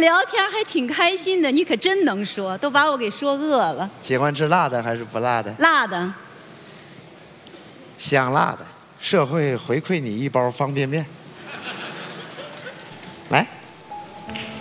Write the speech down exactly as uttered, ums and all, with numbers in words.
聊天还挺开心的，你可真能说，都把我给说饿了。 喜欢吃辣的还是不辣的？ 辣的。 香辣的。社会回馈你一包方便面。来。